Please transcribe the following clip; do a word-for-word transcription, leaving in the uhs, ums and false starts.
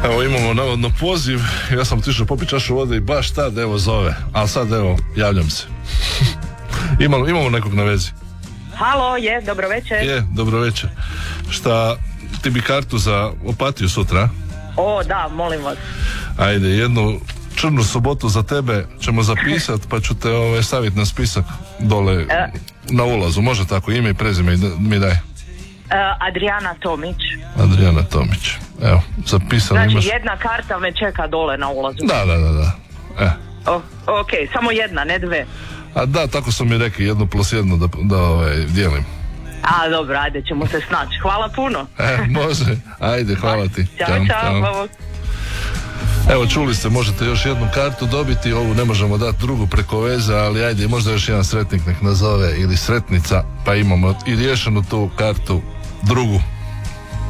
Evo imamo navodno poziv, ja sam otišao popiti čašu vode i baš tad evo zove, ali sad evo javljam se. imamo, imamo nekog na vezi. Halo, je, dobro večer. Je, dobro večer. Šta, ti bi kartu za Opatiju sutra? O, da, molim vas. Ajde, jednu črnu sobotu za tebe ćemo zapisati, pa ću te ovaj, staviti na spisak dole e... na ulazu, može tako, ime i prezime mi daj. Uh, Adriana Tomić. Adriana Tomić. Evo, zapisano znači, imaš. Znači jedna karta me čeka dole na ulazu. Da, da, da, da. E. O, ok, samo jedna, ne dve. A da, tako su mi rekli, jedno plus jedno da, da ovaj, dijelim. A, dobro, ajde, ćemo se snaći. Hvala puno. E, može. Ajde, hvala ti. Ćao, čao, čao. čao. Evo, čuli ste, možete još jednu kartu dobiti, ovu ne možemo dati drugu preko veze, ali ajde, možda još jedan sretnik nek nazove ili sretnica, pa imamo i riješenu tu kartu drugu.